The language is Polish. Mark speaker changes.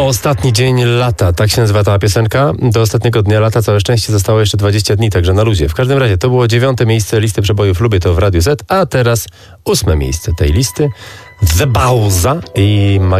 Speaker 1: Ostatni dzień lata, tak się nazywa ta piosenka. Do ostatniego dnia lata całe szczęście zostało jeszcze 20 dni, także na luzie. W każdym razie to było 9. miejsce listy przebojów Lubię to w Radiu Z, a teraz 8. miejsce tej listy. The Bauza i